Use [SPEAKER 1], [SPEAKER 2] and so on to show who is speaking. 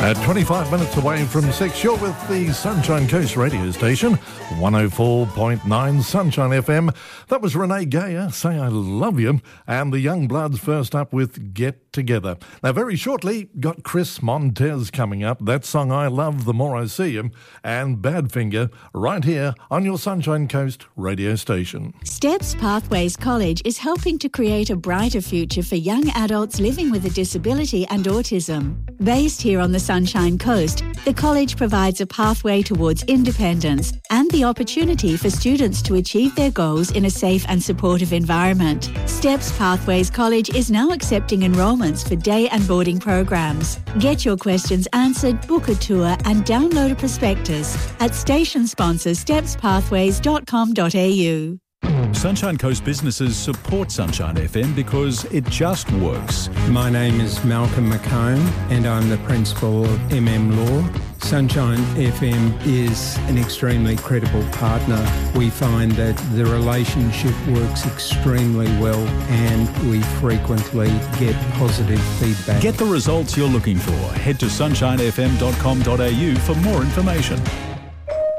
[SPEAKER 1] At 25 minutes away from 6, you're with the Sunshine Coast radio station, 104.9 Sunshine FM. That was Renee Gayer, Say I Love You, and the Young Bloods first up with Get Together. Now, very shortly, got Chris Montez coming up. That song, I Love the More I See You, and Badfinger, right here on your Sunshine Coast radio station.
[SPEAKER 2] Steps Pathways College is helping to create a brighter future for young adults living with a disability and autism. Based here on the Sunshine Coast, the college provides a pathway towards independence and the opportunity for students to achieve their goals in a safe and supportive environment. Steps Pathways College is now accepting enrolments for day and boarding programs. Get your questions answered, book a tour and download a prospectus at station sponsor stepspathways.com.au.
[SPEAKER 3] Sunshine Coast businesses support Sunshine FM because it just works.
[SPEAKER 4] My name is Malcolm McComb and I'm the principal of Law. Sunshine FM is an extremely credible partner. We find that the relationship works extremely well and we frequently get positive feedback.
[SPEAKER 3] Get the results you're looking for. Head to sunshinefm.com.au for more information.